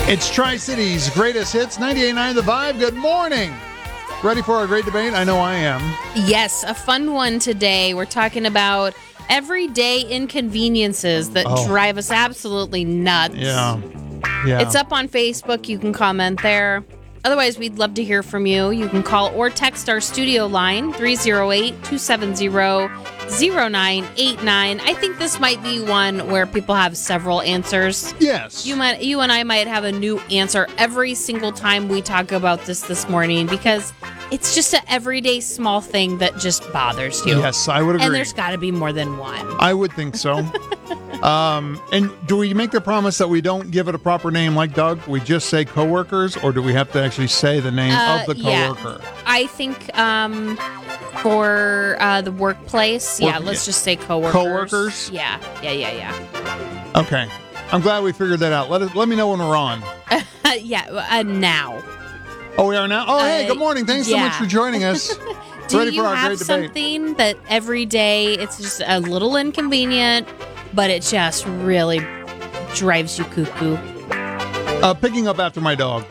It's Tri-City's greatest hits, 98.9 The Vibe. Good morning. Ready for our great debate? I know I am. Yes, a fun one today. We're talking about everyday inconveniences that drive us absolutely nuts. Yeah. It's up on Facebook. You can comment there. Otherwise, we'd love to hear from you. You can call or text our studio line, 308-270-0989. I think this might be one where people have several answers. Yes. You and I might have a new answer every single time we talk about this morning, because it's just an everyday small thing that just bothers you. Yes, I would agree. And there's got to be more than one. I would think so. And do we make the promise that we don't give it a proper name like Doug? We just say coworkers, or do we have to actually say the name of the coworker? Yeah. I think for the workplace, let's just say coworkers. Coworkers? Yeah. Okay. I'm glad we figured that out. Let me know when we're on. Now. Oh, we are now? Oh, hey, good morning. Thanks so much for joining us. Do you have something that every day it's just a little inconvenient, but it just really drives you cuckoo? Picking up after my dog.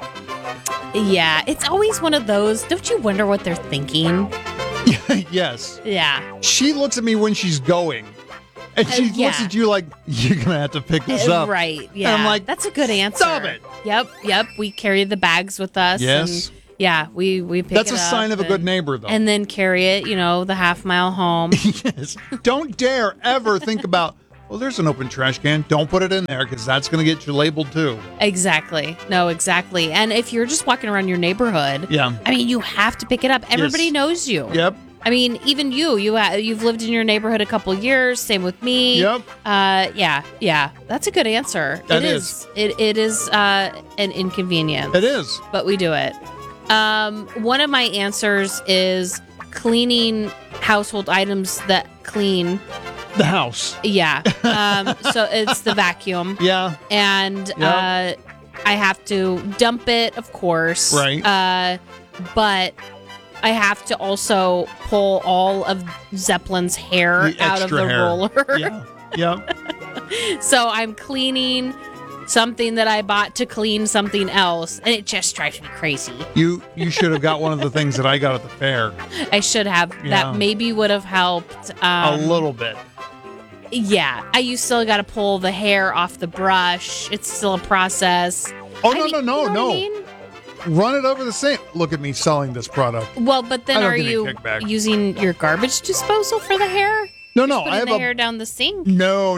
Yeah, it's always one of those. Don't you wonder what they're thinking? Yes. Yeah. She looks at me when she's going. And she looks at you like, you're going to have to pick this up. Right, yeah. And I'm like, that's a good answer. Stop it. Yep. We carry the bags with us. Yes. And we pick it up. That's a sign of a good neighbor, though. And then carry it, the half-mile home. Yes. Don't dare ever think about, well, there's an open trash can. Don't put it in there, because that's going to get you labeled, too. Exactly. No, exactly. And if you're just walking around your neighborhood, you have to pick it up. Everybody knows you. Yep. I mean, even you've lived in your neighborhood a couple years. Same with me. Yep. Yeah. That's a good answer. It is. It is an inconvenience. It is. But we do it. One of my answers is cleaning household items that clean the house. Yeah. So it's the vacuum. Yeah. And I have to dump it, of course. Right. But I have to also pull all of Zeppelin's hair out of the roller. Yeah. So I'm cleaning something that I bought to clean something else, and it just drives me crazy. You should have got one of the things that I got at the fair. I should have. Yeah. That maybe would have helped. A little bit. Yeah. You still got to pull the hair off the brush. It's still a process. Oh, no. Run it over the sink. Look at me selling this product. Well, but then are you using your garbage disposal for the hair? No. I have the hair down the sink. No.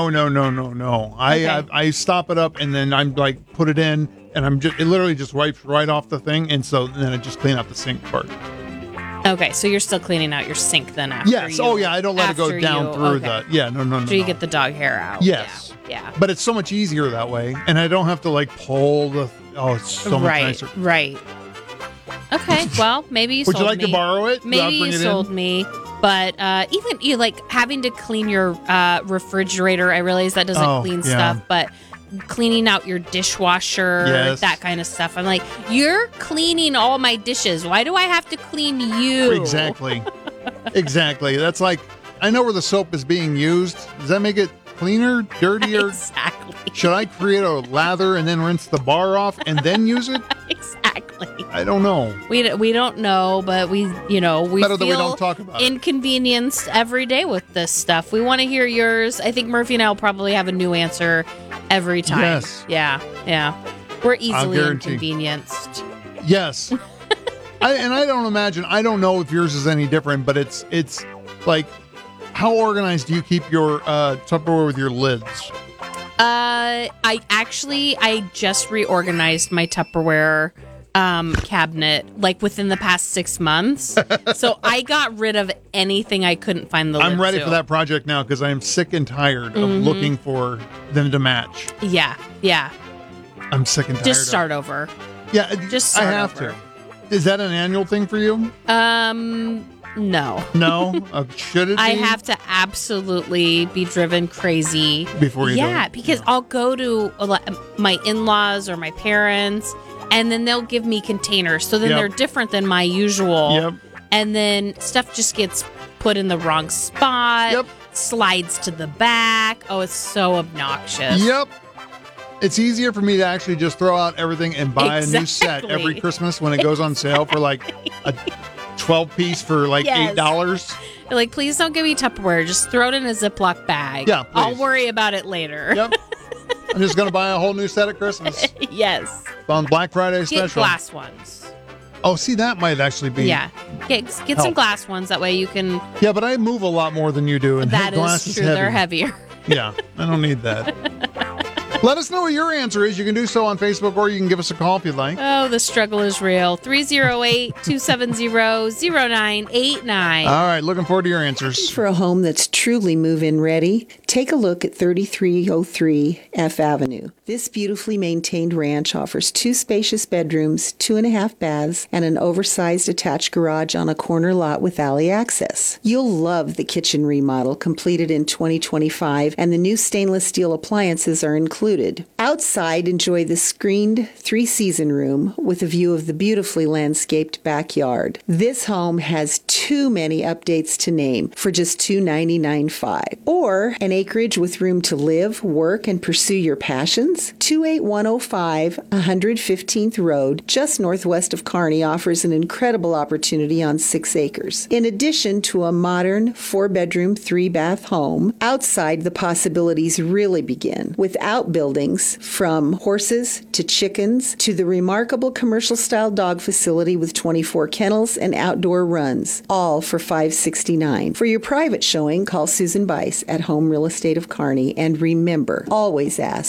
Okay. I stop it up, and then I'm like, put it in, and it literally just wipes right off the thing, and so then I just clean out the sink part. Okay, so you're still cleaning out your sink then after. Yes. I don't let it go down through the. Yeah. No. After you get the dog hair out. Yes. Yeah. But it's so much easier that way, and I don't have to like pull the. Oh, it's so much nicer. Right. Okay. Well, maybe you sold me. Would you like to borrow it? Maybe you sold me. But even you like having to clean your refrigerator. I realize that doesn't clean stuff, but cleaning out your dishwasher, that kind of stuff. I'm like, you're cleaning all my dishes. Why do I have to clean you? Exactly. That's like, I know where the soap is being used. Does that make it cleaner, dirtier? Exactly. Should I create a lather and then rinse the bar off and then use it? Exactly. I don't know. We don't know, but we better feel that we don't talk about inconvenienced every day with this stuff. We want to hear yours. I think Murphy and I will probably have a new answer every time. Yes. Yeah. We're easily inconvenienced. Yes. I don't know if yours is any different, but it's like, how organized do you keep your Tupperware with your lids? I just reorganized my Tupperware cabinet like within the past 6 months. So I got rid of anything I couldn't find the lid I'm ready to. for that project now, because I am sick and tired of looking for them to match. Yeah. I'm sick and tired. Just start over. Yeah, just start I have over. to. Is that an annual thing for you? No. No? Should it be? I have to absolutely be driven crazy. Before you Yeah, because I'll go to my in-laws or my parents, and then they'll give me containers. So then they're different than my usual. Yep. And then stuff just gets put in the wrong spot, slides to the back. Oh, it's so obnoxious. Yep. It's easier for me to actually just throw out everything and buy a new set every Christmas when it goes on sale for like a 12-piece for like $8. You're like, please don't give me Tupperware. Just throw it in a Ziploc bag. Yeah, please. I'll worry about it later. Yep. I'm just going to buy a whole new set at Christmas. Yes. On Black Friday Get special. glass ones. Oh, see, that might actually be. Yeah. Get some glass ones. That way you can. Yeah, but I move a lot more than you do. And that glass is true. heavy. They're heavier. Yeah, I don't need that. Let us know what your answer is. You can do so on Facebook, or you can give us a call if you'd like. Oh, the struggle is real. 308-270-0989. All right, looking forward to your answers. For a home that's truly move-in ready, take a look at 3303 F Avenue. This beautifully maintained ranch offers 2 spacious bedrooms, 2.5 baths, and an oversized attached garage on a corner lot with alley access. You'll love the kitchen remodel completed in 2025, and the new stainless steel appliances are included. Outside, enjoy the screened 3-season room with a view of the beautifully landscaped backyard. This home has too many updates to name for just $299.5. Or an acreage with room to live, work, and pursue your passions? 28105 115th Road, just northwest of Kearney, offers an incredible opportunity on 6 acres. In addition to a modern 4-bedroom, 3-bath home, outside the possibilities really begin with outbuildings from horses to chickens to the remarkable commercial-style dog facility with 24 kennels and outdoor runs, all for $569. For your private showing, call Susan Bice at Home Real Estate of Kearney, and remember, always ask,